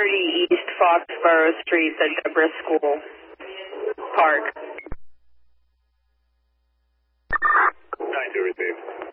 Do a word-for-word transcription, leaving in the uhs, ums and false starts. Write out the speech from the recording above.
thirty East Foxborough Street, the Deborah School Park. nine to receive.